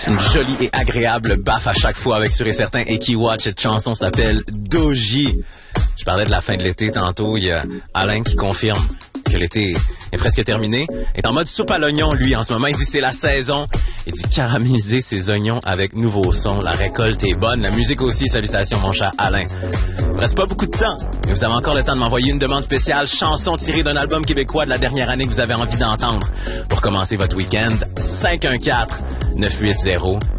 Une jolie et agréable baffe à chaque fois avec Sûr et Certain et Keywatch. Cette chanson s'appelle Doji. Je parlais de la fin de l'été tantôt. Il y a Alain qui confirme que l'été est presque terminé. Il est en mode soupe à l'oignon, lui, en ce moment. Il dit c'est la saison. Il dit caraméliser ses oignons avec nouveaux sons. La récolte est bonne. La musique aussi. Salutations, mon cher Alain. Il ne reste pas beaucoup de temps, mais vous avez encore le temps de m'envoyer une demande spéciale, chanson tirée d'un album québécois de la dernière année que vous avez envie d'entendre. Pour commencer votre week-end, 514-980